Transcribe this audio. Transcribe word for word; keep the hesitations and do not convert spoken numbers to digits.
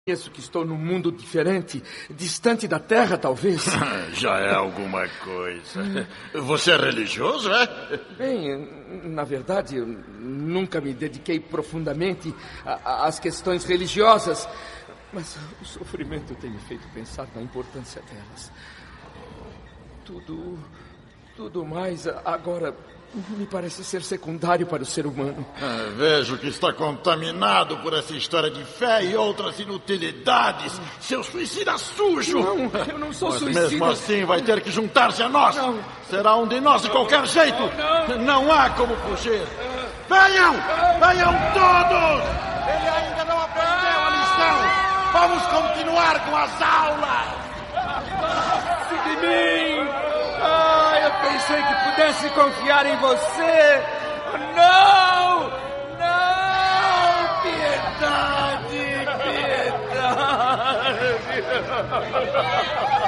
Penso que estou num mundo diferente, distante da Terra, talvez. Já é alguma coisa. Você é religioso, é? Bem, na verdade, eu nunca me dediquei profundamente a- a- às questões religiosas. Mas o sofrimento tem me feito pensar na importância delas. Tudo, tudo mais agora me parece ser secundário para o ser humano. Ah, vejo que está contaminado por essa história de fé e outras inutilidades. Seu suicida sujo! Não, eu não sou Mas suicida. mesmo assim vai ter que juntar-se a nós. Não. Será um de nós de qualquer jeito. Não. Não há como fugir. Venham! Venham todos! Ele ainda não aprendeu a lição. Vamos continuar com as aulas. De mim! Ah, eu pensei que pudesse confiar em você! Não! Não! Piedade! Piedade!